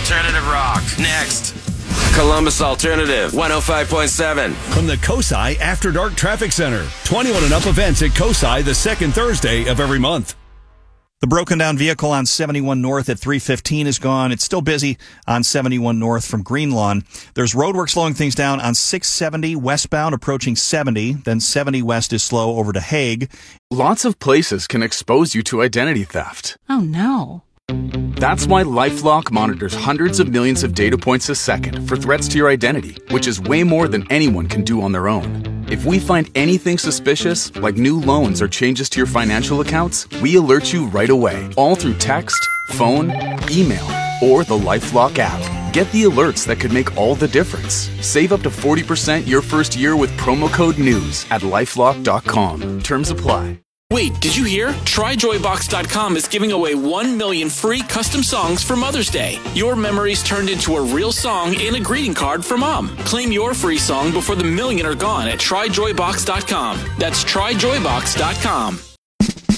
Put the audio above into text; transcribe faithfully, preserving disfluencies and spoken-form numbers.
alternative rock. Next. Columbus Alternative, one oh five point seven. From the Kosai After Dark Traffic Center. twenty-one and up events at Kosai the second Thursday of every month. The broken down vehicle on seventy-one North at three fifteen is gone. It's still busy on seventy-one North from Greenlawn. There's roadwork slowing things down on six seventy westbound approaching seventy. Then seventy west is slow over to Hague. Lots of places can expose you to identity theft. Oh, no. That's why LifeLock monitors hundreds of millions of data points a second for threats to your identity, which is way more than anyone can do on their own. If we find anything suspicious, like new loans or changes to your financial accounts, we alert you right away, all through text, phone, email, or the LifeLock app. Get the alerts that could make all the difference. Save up to forty percent your first year with promo code NEWS at lifelock dot com. Terms apply. Wait, did you hear? Try joy box dot com is giving away one million free custom songs for Mother's Day. Your memories turned into a real song and a greeting card for Mom. Claim your free song before the million are gone at try joy box dot com. That's try joy box dot com.